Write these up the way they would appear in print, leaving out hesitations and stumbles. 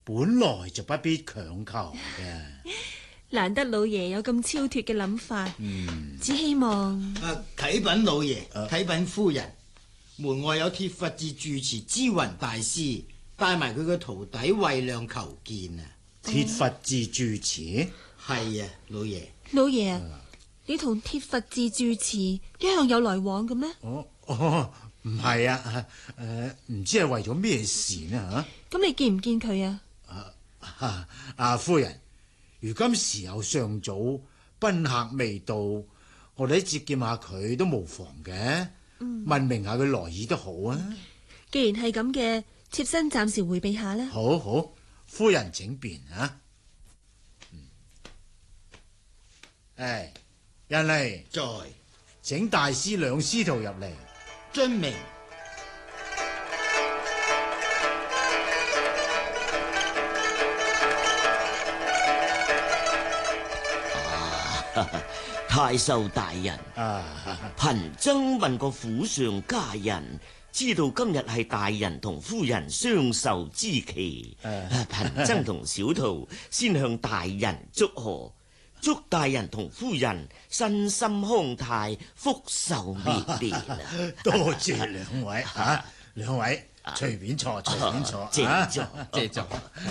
本來就不必強求嘅。 難得老爺有咁超脫嘅諗法，只希望啟稟老爺，啟稟夫人，門外有鐵佛寺住持知雲大師帶埋佢個徒弟慧亮求見啊！ 鐵佛寺住持？ 係啊，老爺。 老爺啊，你同鐵佛寺住持一向有來往嘅咩？ 唔係啊，唔知係為咗咩事呢？吓， 咁你見唔見佢啊？ 夫人，如今時候尚早，賓客未到，我哋接見下佢都無妨嘅。問明下佢來意都好啊。 既然係咁嘅，妾身暫時回避下啦。 好好，夫人請便啊。人嚟， 在， 請大師兩師徒入嚟。 遵命。 太守大人，貧僧問過府上家人，知道今日係大人同夫人相授之期，貧僧同小徒先向大人祝賀，祝大人同夫人身心康泰，福壽綿年。 多謝兩位吓，兩位隨便坐，隨便坐。 謝座，謝座。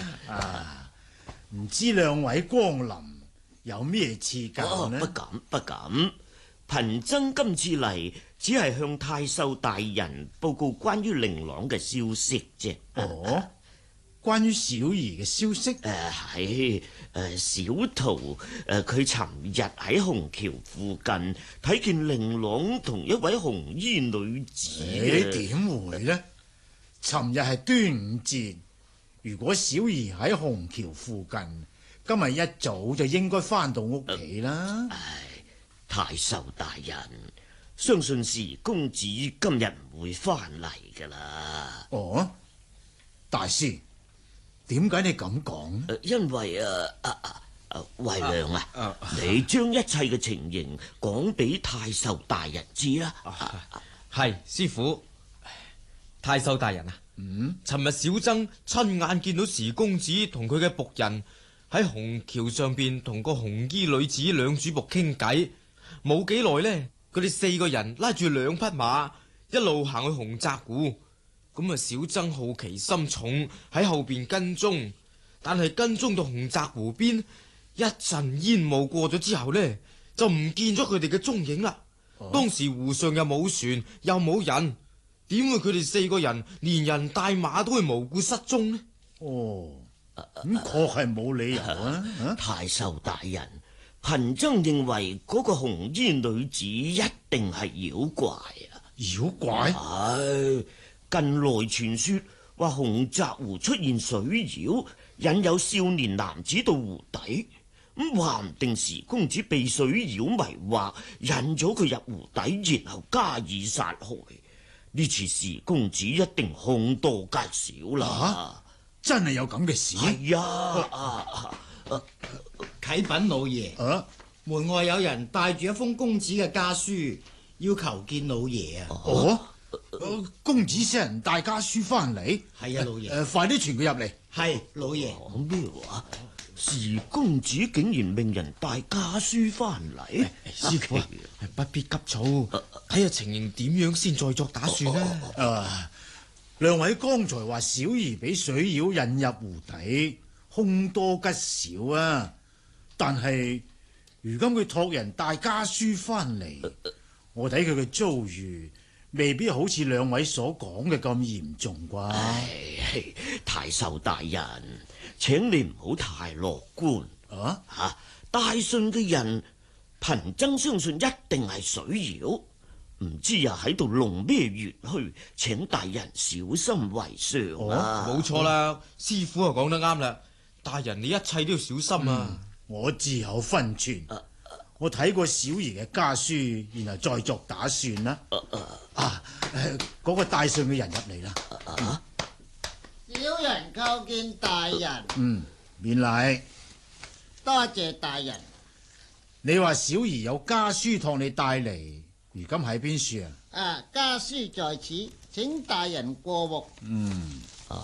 唔知兩位光臨有咩賜教呢？ 不敢。貧僧今次嚟只係向太守大人報告關於令郎嘅消息啫。 關於小兒嘅消息？ 係小徒佢尋日喺虹橋附近睇見令郎同一位紅衣女子。 點會呢？尋日係端午節，如果小兒喺虹橋附近，今日一早就應該翻到屋企啦。 太守大人，相信是公子今日唔會翻嚟噶啦。 大師，點解你咁講？ 因為慧亮啊，你將一切嘅情形講俾太守大人知啦。 係師傅，太守大人啊，尋日小僧親眼見到時公子同佢嘅僕人喺虹橋上邊同個紅衣女子兩主僕傾偈，冇幾耐呢，佢哋四個人拉住兩匹馬，一路行去洪澤湖。咁啊，小僧好奇心重，喺後邊跟蹤，但係跟蹤到洪澤湖邊，一陣煙霧過咗之後呢，就唔見咗佢哋嘅蹤影啦。當時湖上又冇船，又冇人，點會佢哋四個人連人帶馬都會無故失蹤呢？ 咁確係冇理由啊！ 太守大人，貧僧認為嗰個紅衣女子一定係妖怪啊！ 妖怪？ 近來傳說話洪澤湖出現水妖，引誘少年男子到湖底，咁話唔定時公子被水妖迷惑，引咗佢入湖底，然後加以殺害。呢次時公子一定凶多吉少啦！ 真係有咁嘅事？ 係啊！ 啟稟老爺，門外有人帶住一封公子嘅家書，要求見老爺啊！ 公子使人帶家書翻嚟？ 係啊，老爺。 快啲傳佢入嚟。 係，老爺。 講咩話？時公子竟然命人帶家書翻嚟？ 師傅，不必急躁，睇下情形點樣先再作打算啦。 兩位剛才話小兒俾水妖引入湖底，凶多吉少啊！但係如今佢託人帶家書翻嚟，我睇佢嘅遭遇未必好似兩位所講嘅咁嚴重啩。 太守大人，請你唔好太樂觀。帶信嘅人，貧僧相信一定係水妖。唔知又喺度弄咩玄虛，請大人小心為上啊！ 冇錯啦，師傅就講得啱啦，大人你一切都要小心啊！ 我自有分寸，我睇過小兒嘅家書，然後再作打算啦。嗰個帶信嘅人入嚟啦。 小人叩見大人。 免禮。 多謝大人。 你話小兒有家書託你帶嚟。如今喺邊處啊？ 家書在此，請大人過目。